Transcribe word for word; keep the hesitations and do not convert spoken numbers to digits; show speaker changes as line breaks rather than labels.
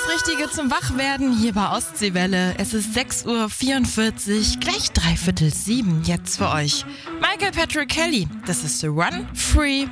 Richtige zum Wachwerden hier bei Ostseewelle. Es ist sechs Uhr vierundvierzig, gleich dreiviertel sieben jetzt für euch. Michael Patrick Kelly, das ist The Run Free